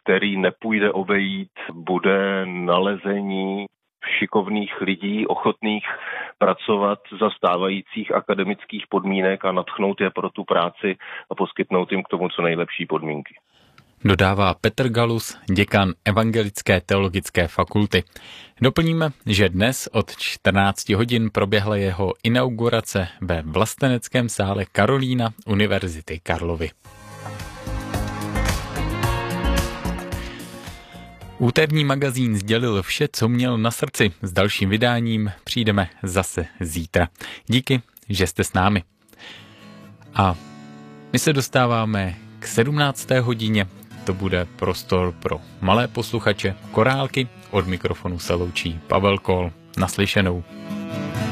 který nepůjde obejít, bude nalezení šikovných lidí, ochotných pracovat za stávajících akademických podmínek a nadchnout je pro tu práci a poskytnout jim k tomu co nejlepší podmínky. Dodává Petr Galus, děkan Evangelické teologické fakulty. Doplníme, že dnes od 14 hodin proběhla jeho inaugurace ve vlasteneckém sále Karolína Univerzity Karlovy. Úterní magazín sdělil vše, co měl na srdci. S dalším vydáním přijdeme zase zítra. Díky, že jste s námi. A my se dostáváme k 17. hodině. To bude prostor pro malé posluchače Korálky. Od mikrofonu se loučí Pavel Kol. Naslyšenou.